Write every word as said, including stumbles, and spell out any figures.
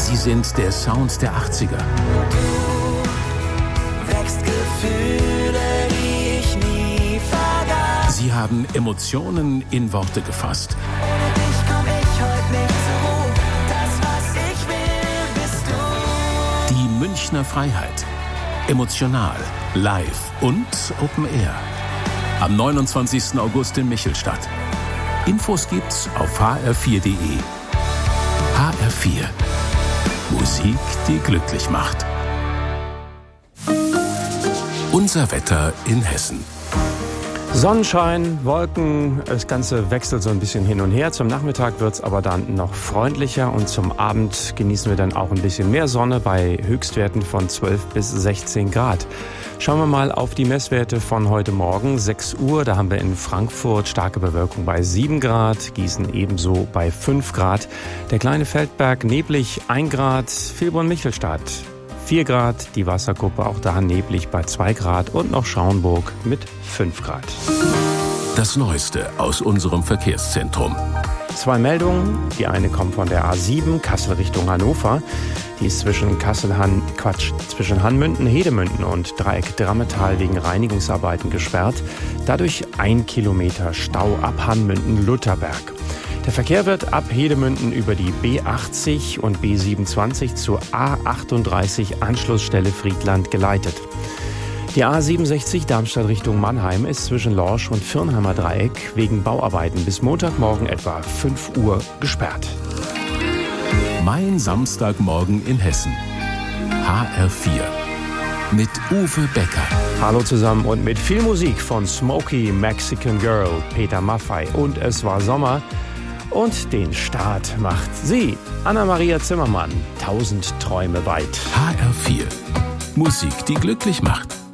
Sie sind der Sound der achtziger. Du wächst Gefühle, die ich nie vergaß. Sie haben Emotionen in Worte gefasst. Ohne dich komm ich heute nicht zur Ruhe. Das, was ich will, bist du. Die Münchner Freiheit. Emotional, live und Open Air. Am neunundzwanzigsten August in Michelstadt. Infos gibt's auf h r vier punkt d e. H R vier. Musik, die glücklich macht. Unser Wetter in Hessen. Sonnenschein, Wolken, das Ganze wechselt so ein bisschen hin und her. Zum Nachmittag wird es aber dann noch freundlicher und zum Abend genießen wir dann auch ein bisschen mehr Sonne bei Höchstwerten von zwölf bis sechzehn Grad. Schauen wir mal auf die Messwerte von heute Morgen, sechs Uhr. Da haben wir in Frankfurt starke Bewölkung bei sieben Grad, Gießen ebenso bei fünf Grad. Der kleine Feldberg neblig ein Grad, Vilbronn-Michelstadt vier Grad, die Wasserkuppe auch da neblig bei zwei Grad und noch Schauenburg mit fünf Grad. Das Neueste aus unserem Verkehrszentrum. Zwei Meldungen. Die eine kommt von der A sieben, Kassel Richtung Hannover. Die ist zwischen Kassel, Han, Quatsch, zwischen Hanmünden, Hedemünden und Dreieck Drammetal wegen Reinigungsarbeiten gesperrt. Dadurch ein Kilometer Stau ab Hanmünden-Lutherberg. Der Verkehr wird ab Hedemünden über die B achtzig und B siebenundzwanzig zur A achtunddreißig Anschlussstelle Friedland geleitet. Die A siebenundsechzig Darmstadt Richtung Mannheim ist zwischen Lorsch und Firnheimer Dreieck wegen Bauarbeiten bis Montagmorgen etwa fünf Uhr gesperrt. Mein Samstagmorgen in Hessen. H R vier. Mit Uwe Becker. Hallo zusammen und mit viel Musik von Smokey Mexican Girl, Peter Maffay und Es war Sommer. Und den Start macht sie, Anna-Maria Zimmermann, Tausend Träume weit. H R vier. Musik, die glücklich macht.